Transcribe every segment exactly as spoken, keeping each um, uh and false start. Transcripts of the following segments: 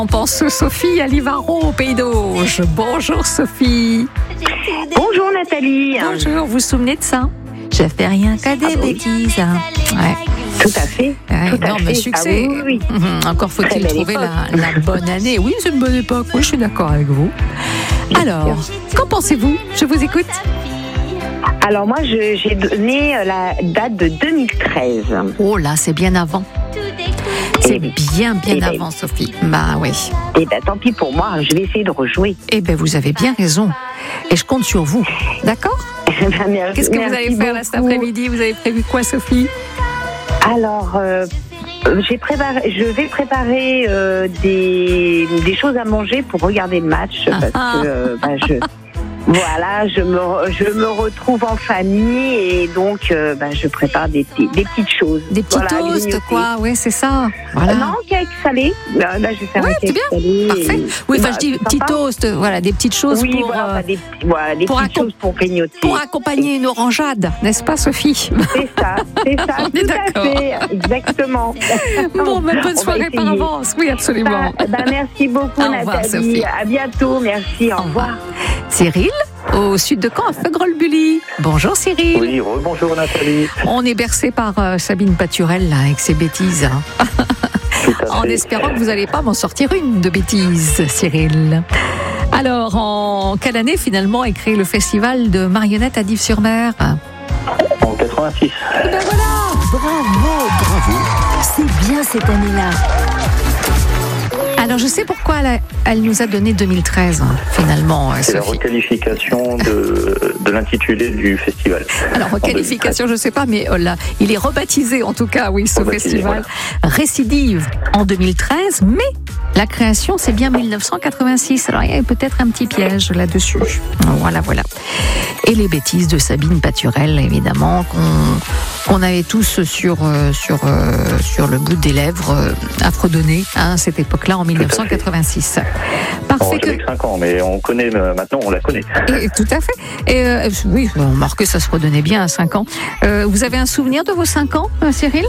On pense Sophie à Livaro au Pays d'Auge. Bonjour Sophie. Bonjour Nathalie. Bonjour, vous vous souvenez de ça? Je fais rien qu'à des Ah bah oui. bêtises. Hein. Ouais. Tout à fait. Ouais, tout à énorme fait. succès. Ah oui, oui. Mmh, encore faut-il Très belle trouver époque. la, la bonne année. Oui, c'est une bonne époque. Oui, je suis d'accord avec vous. Alors, qu'en pensez-vous? Je vous écoute. Alors moi, je- j'ai donné euh, la date de deux mille treize. Oh là, c'est bien avant. C'est Eh oui. bien, bien Eh ben. avant, Sophie. Bah oui. Et ben tant pis pour moi, je vais essayer de rejouer. Eh bien, vous avez bien raison. Et je compte sur vous. D'accord? Ben, merci- Qu'est-ce que vous merci allez faire là cet beaucoup. après-midi? Vous avez prévu quoi, Sophie? Alors, euh, euh, j'ai préparé, je vais préparer euh, des, des choses à manger pour regarder le match Ah, parce ah. que euh, ben, je voilà, je me re- je me retrouve en famille et donc euh, ben, je prépare des, petits- des petites choses. Des petits Voilà, toasts, grignoter. quoi. Oui, c'est ça. Voilà. Euh, non, cake salé. Là, là, je vais faire Ouais, un c'est cake bien. salé. Parfait. et- Oui, enfin, bah, je dis c'est petits sympa. toasts, voilà, des petites choses Oui, pour, voilà, euh, enfin, des, voilà, des pour petites accom- choses pour grignoter. pour accompagner une orangeade, n'est-ce pas, Sophie? C'est ça, c'est ça, On est tout d'accord. à fait, exactement. Bon, bah, On bonne va soirée par essayer. avance. Oui, absolument. Bah, bah, merci beaucoup, Au revoir, Nathalie. Sophie. À bientôt, merci, au revoir. Cyril, au sud de Caen, à Feugrolles-Bully. Bonjour Cyril. Oui, rebonjour Nathalie. On est bercé par euh, Sabine Paturel, là, avec ses bêtises. hein. Tout à En fait. espérant que vous n'allez pas m'en sortir une de bêtises, Cyril. Alors, en quelle année finalement est créé le festival de marionnettes à Dives-sur-Mer? En quatre-vingt-six. Eh ben voilà. Bravo, bravo. C'est bien cette année-là. Alors, je sais pourquoi elle, a- elle nous a donné deux mille treize, hein, finalement, euh, C'est la Sophie. requalification de, de l'intitulé du festival. Alors, requalification, je ne sais pas, mais euh, là, il est rebaptisé, en tout cas, oui, ce Rebaptisé, festival. Récidive en deux mille treize, mais la création, c'est bien mille neuf cent quatre-vingt-six. Alors, il y a peut-être un petit piège là-dessus. Voilà, voilà. Et les bêtises de Sabine Paturel, évidemment, qu'on qu'on avait tous sur, euh, sur, euh, sur le bout des lèvres, euh, à fredonner, hein, à cette époque-là, en mille neuf cent quatre-vingt-six. Bon, Parfait que... j'avais que cinq ans, mais on connaît euh, maintenant, on la connaît. Et, tout à fait. Et, euh, oui, on remarque que ça se redonnait bien à cinq ans. Euh, vous avez un souvenir de vos cinq ans, euh, Cyril?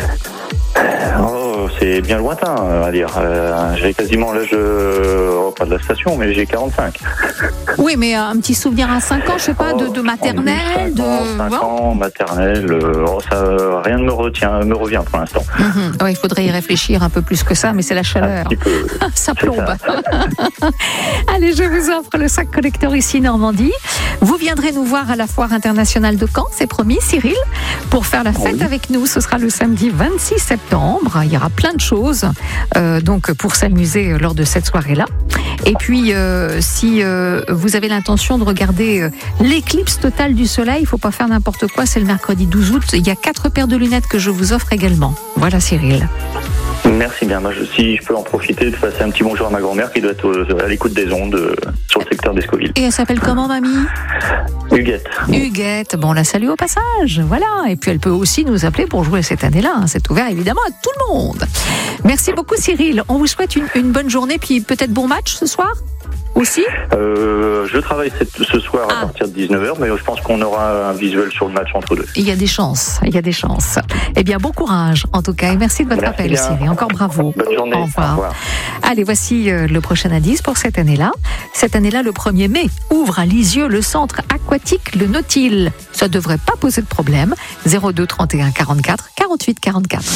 Oh, c'est bien lointain, on va dire. Euh, j'ai quasiment l'âge, de- oh, pas de la station, mais j'ai quarante-cinq. Oui, mais un petit souvenir à cinq ans, je sais pas, de, de maternelle, de... cinq Bon. ans, maternelle, euh, oh, ça, rien ne me retient, me revient pour l'instant. Mhm. Ouais, il faudrait y réfléchir un peu plus que ça, mais c'est la Un chaleur. petit peu. Ça C'est plombe. ça. Allez, je vous offre le sac collector ici Normandie. Vous viendrez nous voir à la Foire internationale de Caen, c'est promis, Cyril, pour faire la fête Oui. avec nous. Ce sera le samedi vingt-six septembre. Il y aura plein de choses euh, donc pour s'amuser lors de cette soirée-là. Et puis, euh, si euh, vous avez l'intention de regarder euh, l'éclipse totale du soleil, il ne faut pas faire n'importe quoi, c'est le mercredi douze août. Il y a quatre paires de lunettes que je vous offre également. Voilà, Cyril. Merci bien. Moi, je, si je peux en profiter de passer un petit bonjour à ma grand-mère qui doit être euh, à l'écoute des ondes euh, sur le secteur d'Escoville. Et elle s'appelle comment, mamie? Huguette. Huguette, bon, on la salue au passage, voilà. Et puis elle peut aussi nous appeler pour jouer cette année-là. hein. C'est ouvert évidemment à tout le monde. Merci beaucoup, Cyril. On vous souhaite une, une bonne journée, puis peut-être bon match ce soir aussi. Euh, je travaille cette- ce soir à Ah. partir de dix-neuf heures, mais je pense qu'on aura un visuel sur le match entre deux. Il y a des chances, il y a des chances. Eh bien, bon courage en tout cas, et merci de votre Merci appel, bien. Cyril. Encore bravo. Bonne journée. Au revoir. Au revoir. Allez, voici euh, le prochain indice pour cette année-là. Cette année-là, le premier mai, ouvre à Lisieux le centre aquatique Le Nautile. Ça ne devrait pas poser de problème. zéro deux trente et un quarante-quatre quarante-huit quarante-quatre.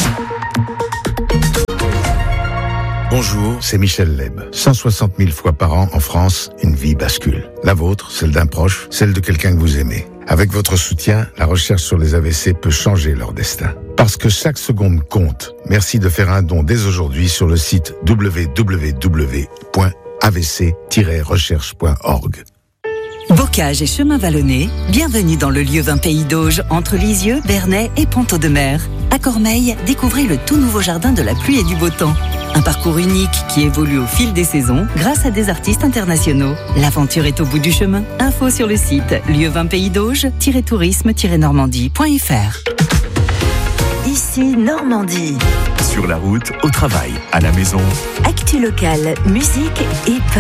Bonjour, c'est Michel Leb. cent soixante mille fois par an en France, une vie bascule. La vôtre, celle d'un proche, celle de quelqu'un que vous aimez. Avec votre soutien, la recherche sur les A V C peut changer leur destin. Parce que chaque seconde compte, merci de faire un don dès aujourd'hui sur le site w w w point a v c tiret recherche point org. Bocage et chemin vallonné, bienvenue dans le lieu vingt Pays d'Auge, entre Lisieux, Bernay et Ponteau-de-Mer. À Cormeilles, découvrez le tout nouveau jardin de la pluie et du beau temps. Un parcours unique qui évolue au fil des saisons grâce à des artistes internationaux. L'aventure est au bout du chemin. Info sur le site lieu vingt pays d'Auge tiret tourisme tiret normandie point f r. Ici Normandie. Sur la route, au travail, à la maison. Actu locale, musique et